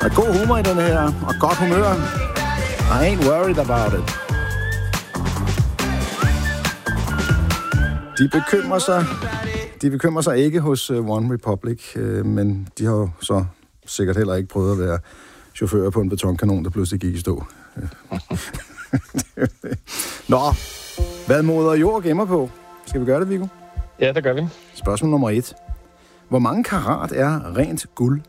Der er god humor i den her, og godt humør. I ain't worried about it. De bekymrer sig ikke hos One Republic, men de har jo så sikkert heller ikke prøvet at være chauffør på en betonkanon, der pludselig gik i stå. Nå, hvad moder jord gemmer på? Skal vi gøre det, Viggo? Ja, det gør vi. Spørgsmål nummer 1. Hvor mange karat er rent guld?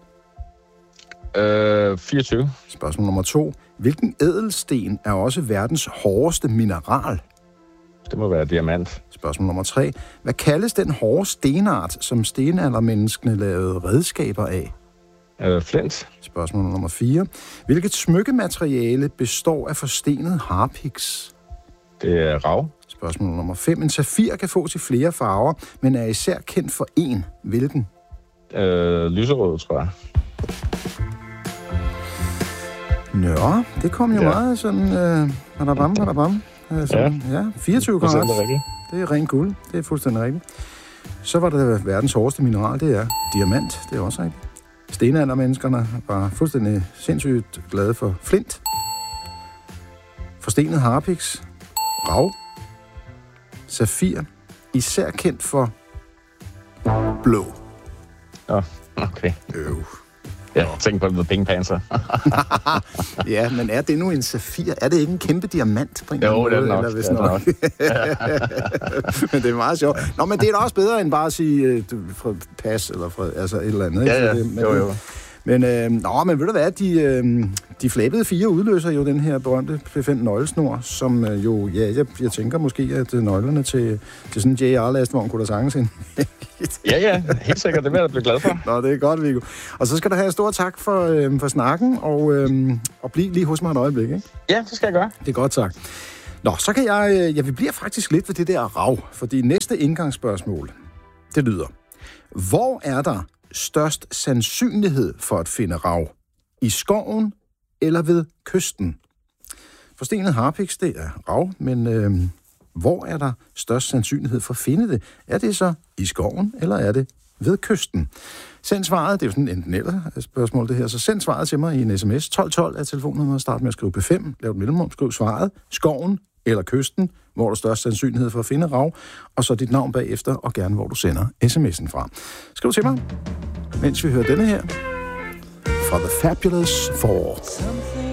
24. Spørgsmål nummer 2. Hvilken ædelsten er også verdens hårdeste mineral? Det må være diamant. Spørgsmål nummer 3. Hvad kaldes den hårde stenart, som stenaldermenneskene lavede redskaber af? Flint. Spørgsmål nummer 4. Hvilket smykkemateriale består af forstenet harpiks? Det er rav. Spørgsmål nummer 5. En safir kan fås i flere farver, men er især kendt for én. Hvilken? Lyserød, tror jeg. Nå, det kom jo meget sådan... Badabam. Ja, 24 karat. Det er rent guld. Det er fuldstændig rigtigt. Så var det verdens hårdeste mineral, det er diamant. Det er også rigtigt. Stenaldermenneskerne var fuldstændig sindssygt glade for flint. Forstenet harpiks. Rav. Safir. Især kendt for blå. Okay. Jeg tænker på The Pink Panther. Ja, men er det nu en safir? Er det ikke en kæmpe diamant på en jo, måde? Jo, det er nok. Men det er meget sjovt. Nå, men det er da også bedre end bare at sige fra pas eller fra altså et eller andet. Ja, jo. Men ved du hvad, de flabede 4 udløser jo den her berømte P5-nøglesnor, som jeg tænker måske, at nøglerne til sådan en JR-lastvogn kunne der sanges ind. Ja, helt sikkert. Det vil jeg blive glad for. Nå, det er godt, Viggo. Og så skal du have stor tak for snakken, og blive lige hos mig et øjeblik, ikke? Ja, det skal jeg gøre. Det er godt sagt. Nå, så kan vi bliver faktisk lidt ved det der rav, fordi næste indgangsspørgsmål, det lyder: hvor er der størst sandsynlighed for at finde rav? I skoven eller ved kysten? Forstenet harpiks, det er rav, men hvor er der størst sandsynlighed for at finde det? Er det så i skoven, eller er det ved kysten? Send svaret, det er jo sådan enten eller spørgsmål det her, så send svaret til mig i en sms. 1212 er telefonnummeret, start med at skrive P5, lav et mellemrum, skriv svaret, skoven eller kysten, hvor der er størst sandsynlighed for at finde rav, og så dit navn bagefter, og gerne hvor du sender sms'en fra. Skriv til mig, mens vi hører denne her fra The Fabulous Four.